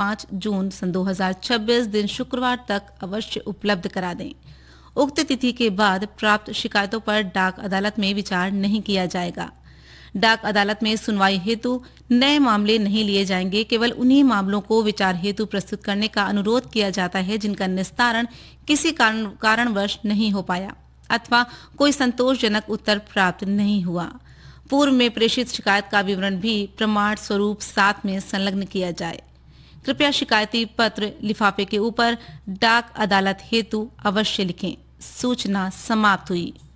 5 जून सन 2026 दिन शुक्रवार तक अवश्य उपलब्ध करा दें। उक्त तिथि के बाद प्राप्त शिकायतों पर डाक अदालत में विचार नहीं किया जाएगा। डाक अदालत में सुनवाई हेतु नए मामले नहीं लिए जाएंगे। केवल उन्हीं मामलों को विचार हेतु प्रस्तुत करने का अनुरोध किया जाता है जिनका निस्तारण किसी कारणवश नहीं हो पाया अथवा कोई संतोषजनक उत्तर प्राप्त नहीं हुआ। पूर्व में प्रेषित शिकायत का विवरण भी प्रमाण स्वरूप साथ में संलग्न किया जाए। कृपया शिकायती पत्र लिफाफे के ऊपर डाक अदालत हेतु अवश्य लिखें। सूचना समाप्त हुई।